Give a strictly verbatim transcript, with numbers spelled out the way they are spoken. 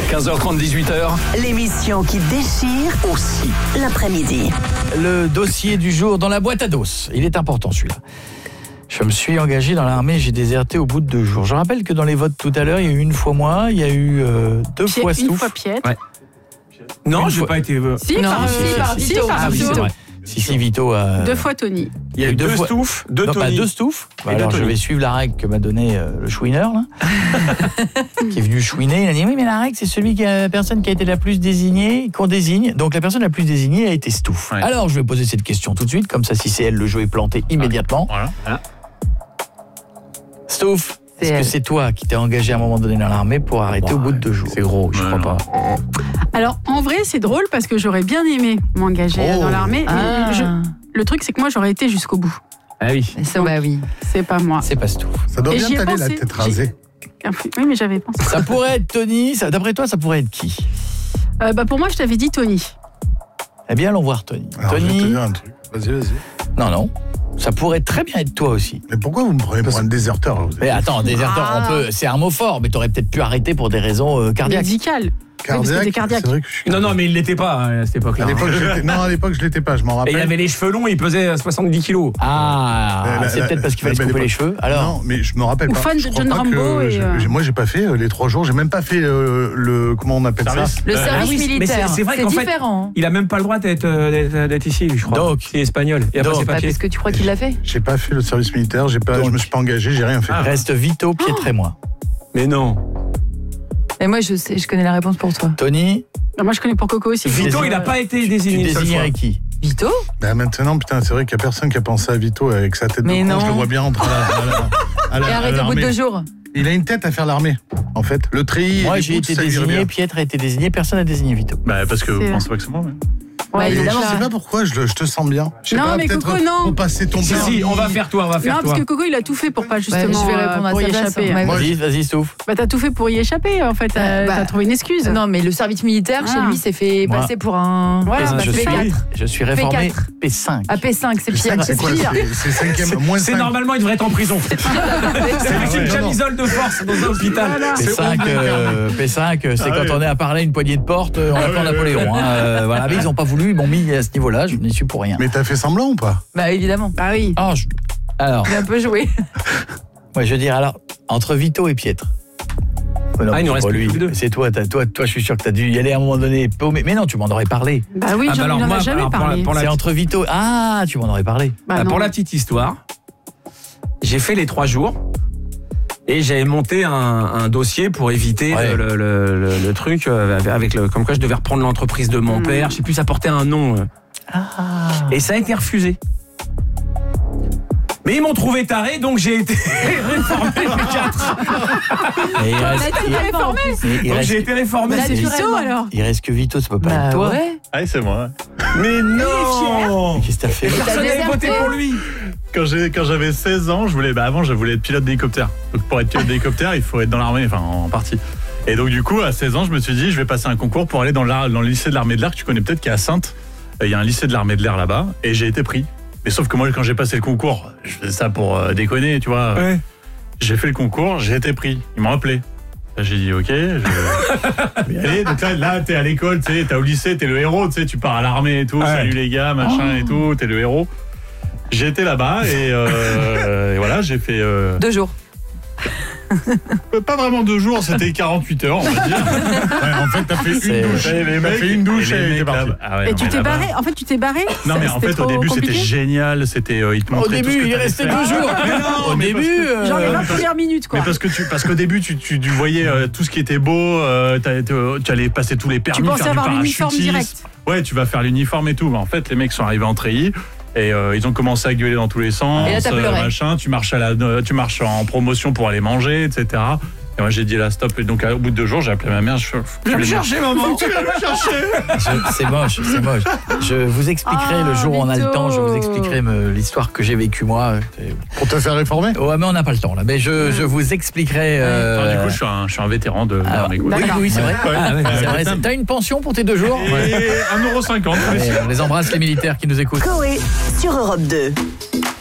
quinze heures trente, dix-huit heures. L'émission qui déchire aussi l'après-midi. Le dossier du jour dans la boîte à dos. Il est important celui-là. Je me suis engagé dans l'armée, j'ai déserté au bout de deux jours. Je rappelle que dans les votes tout à l'heure, il y a eu une fois moi, il y a eu euh, deux Pied, fois Stouff. Stouff. Une fois Piette. Ouais. Non, Une j'ai fois. pas été... Euh... Si, Non, par, si, si, si, par si, Vito. si. Ah oui, c'est vrai. Si, si, Vito a... Deux fois Tony. Il y a eu deux, fois- Stouff, deux Non, bah, Tony. deux Stouff. Bah, Et deux alors je Tony. vais suivre la règle que m'a donnée euh, le chouineur là, qui est venu chouiner. Il a dit oui mais la règle c'est celui qui a, la personne qui a été la plus désignée qu'on désigne. Donc la personne la plus désignée a été Stouff. Ouais. Alors je vais poser cette question tout de suite, comme ça si c'est elle le jeu est planté immédiatement. Voilà. voilà. Stouff, C'est est-ce que elle. c'est toi qui t'es engagé à un moment donné dans l'armée pour arrêter au bout de deux jours? C'est gros, je Ouais, crois non. pas. Alors, en vrai, c'est drôle parce que j'aurais bien aimé m'engager Oh. dans l'armée. mais Ah. je- le truc, c'est que moi, j'aurais été jusqu'au bout. Ah oui. Ça, bah oui. C'est pas moi. C'est pas Stouff. Ça doit Et bien j'y ai t'aller la pensé. tête rasée. Oui, mais j'avais pensé. Ça pourrait être Tony, ça, d'après toi ça pourrait être qui? Euh, bah, pour moi, je t'avais dit Tony. Eh bien allons voir Tony. Alors, je vais te Tony, dire un truc. Vas-y, vas-y. non non, ça pourrait très bien être toi aussi. Mais pourquoi vous me prenez pour un déserteur vous êtes Mais attends, déserteur, Ah. on peut, c'est un mot fort, mais t'aurais peut-être pu arrêter pour des raisons euh, cardiaques. Médical. Oui, parce que t'es cardiaque. C'est vrai que je suis... Non, non, mais il l'était pas hein, à cette époque-là. À l'époque, je l'étais- non, à l'époque, je l'étais pas, je m'en Et rappelle. il avait les cheveux longs, il pesait soixante-dix kilos. Ah, Euh, la- c'est la- peut-être parce qu'il la fallait se belle couper les époque. cheveux. Alors, Non, mais je me rappelle Ou pas. fan de Je crois John pas Rambo que et, je- euh, Moi, j'ai pas fait euh, les trois jours. J'ai même pas fait euh, le comment on appelle Service. ça. Le Euh, service ah oui, mais militaire, c'est- c'est vrai c'est qu'en fait, différent. Il a même pas le droit d'être euh, d'être- d'être ici, lui, je crois. Donc. Il est espagnol. Et après, Donc. c'est Bah, papier. parce que tu crois qu'il l'a fait. J'ai pas fait le service militaire. J'ai pas. Donc. Je me suis pas engagé. J'ai rien fait. Ah. reste Vito, Pietre et moi. Mais non. Et moi, je sais, je connais la réponse pour toi. Tony, Bah, moi, je connais pour Coco aussi. Vito, il a pas été tu désigné une seule fois. désignerais qui? Vito Bah maintenant, putain, c'est vrai qu'il y a personne qui a pensé à Vito avec sa tête Mais de con. non. Je le vois bien entrer à la- à la- à la- Et à arrête au bout de l'armée. deux jours. Il a une tête à faire l'armée, en fait. Le treillis. Moi et les j'ai boots, été ça lui irait désigné, bien. Pietre a été désigné, personne n'a désigné Vito. Bah parce que C'est vous vrai. pensez pas que c'est moi. Mais... Ouais, Ouais, Et évidemment. je sais pas pourquoi, je, le- je te sens bien. Je sais Non, pas, mais peut-être Coco, non. pour passer ton Si, si, on va faire toi, on va faire Non, toi. parce que Coco, il a tout fait pour pas justement je vais répondre euh, à pour sa y place, échapper. hein. Moi, Vas-y, vas-y, Stouff. Bah, t'as tout fait pour y échapper, en fait. Euh, T'as bah, t'as trouvé une excuse. Non, mais le service militaire, chez Ah. lui, s'est fait Moi. passer pour un. Voilà, P- bah, je, c'est suis, ça. je suis réformé P quatre. P cinq. À P cinq, c'est Le pire. cinq, c'est quoi pire. C'est c'est cinquième, moins C'est cinq. normalement, il devrait être en prison. C'est ouais, une non, camisole de force dans un hôpital. Voilà. P cinq, euh, P cinq, euh, c'est Ah quand oui. on est à parler une poignée de porte, euh, on Ah attend oui, Napoléon. oui, hein, euh, voilà, mais ils n'ont pas voulu, ils m'ont mis à ce niveau-là, je n'y suis pour rien. Mais t'as fait semblant ou pas? Bah, évidemment. Bah oui. Ah, je- Alors, Il a un peu joué. moi je veux dire, alors, entre Vito et Pietre. Ouais, non, Ah, il nous c'est reste pas plus lui. que deux. C'est toi, t'as- toi, toi, je suis sûr que tu as dû y aller à un moment donné. paumé. Mais non, tu m'en aurais parlé. Bah oui, Ah, bah j'en alors, il en moi, a jamais alors, pour la- parlé. pour la- C'est entre Vito. Ah, tu m'en aurais parlé. Bah Ah, non. pour la petite histoire, j'ai fait les trois jours et j'avais monté un, un dossier pour éviter Ouais. le, le- le- le truc euh, avec le, comme quoi je devais reprendre l'entreprise de mon Mm. père. Je sais plus, ça portait un nom. euh. Ah. Et ça a été refusé. Mais ils m'ont trouvé taré, donc j'ai été réformé P quatre. Et il reste, il- réformé. il- il Donc reste- j'ai été réformé. Bah, c'est- tu- Vito, alors. il reste que Vito, ça peut pas Bah, être toi. ouais. Ah, c'est moi. Mais non. Qu'est-ce que t'as fait? Et personne n'avait déserté. voté pour lui. Quand j'ai quand j'avais seize ans, je voulais bah avant je voulais être pilote d'hélicoptère. Donc pour être pilote d'hélicoptère, il faut être dans l'armée, enfin en partie. Et donc du coup à seize ans, je me suis dit je vais passer un concours pour aller dans, l'ar- dans le lycée de l'armée de l'air que tu connais peut-être qui est à Saintes. Euh, Il y a un lycée de l'armée de l'air là-bas et j'ai été pris. Mais sauf que moi quand j'ai passé le concours, je faisais ça pour euh, déconner, tu vois. Ouais. J'ai fait le concours, j'ai été pris. Ils m'ont appelé. Là, j'ai dit ok, je vais y aller. Donc là, là t'es à l'école, tu sais, t'es au lycée, t'es le héros, tu sais, tu pars à l'armée et tout, Ouais. salut les gars, machin et tout, t'es le héros. J'ai été là-bas et, euh, et voilà, j'ai fait euh, Deux jours. pas vraiment deux jours, c'était quarante-huit heures, on va dire. Ouais, en fait, t'as fait C'est- une douche. Et les T'as mecs- fait une douche et les et t'es mecs parti. là-bas- ah ouais, Et non, tu mais t'es là-bas- barré. En fait, tu t'es barré. Non mais Ça, en c'était fait au trop début c'était compliqué. génial, c'était euh, ils te Au montraient tout ce début, que il t'allais restait faire. deux jours. Mais non, Au mais parce début, que- euh, Genre les vingt premières minutes, quoi. Mais parce que tu parce qu'au début tu, tu, tu voyais euh, tout ce qui était beau, euh, t'as- t'as- tu allais passer tous les permis, Tu pensais faire du avoir l'uniforme parachutisme. direct. Ouais, tu vas faire l'uniforme et tout. Mais en fait, les mecs sont arrivés en treillis et euh, ils ont commencé à gueuler dans tous les sens. Et là, t'as pleuré. machin, tu marches à la, euh, tu marches en promotion pour aller manger, et cetera. Et moi j'ai dit là stop. Et donc au bout de deux jours, j'ai appelé ma mère. Je Viens me chercher, maman. Tu vas me chercher. Je- C'est moche, c'est moche. Je vous expliquerai Ah, le jour où on a le Vito. temps, je vous expliquerai me- l'histoire que j'ai vécue moi. Pour te faire réformer. Ouais, mais on n'a pas le temps là. Mais je, je vous expliquerai. euh, Enfin, du coup, je suis un, je suis un vétéran de alors, l'armée. quoi. oui, D'accord. oui, c'est vrai. Ah, ouais. C'est vrai. T'as une pension pour tes deux jours? Ouais. Et un euro cinquante. Allez, on les embrasse les militaires qui nous écoutent. Coé sur Europe deux.